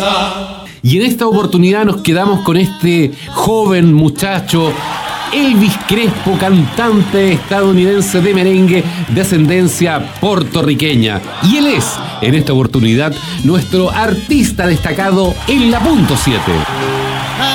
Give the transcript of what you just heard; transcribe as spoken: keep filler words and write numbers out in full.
Y en esta oportunidad nos quedamos con este joven muchacho, Elvis Crespo, cantante estadounidense de merengue de ascendencia puertorriqueña. Y él es, en esta oportunidad, nuestro artista destacado en la punto siete.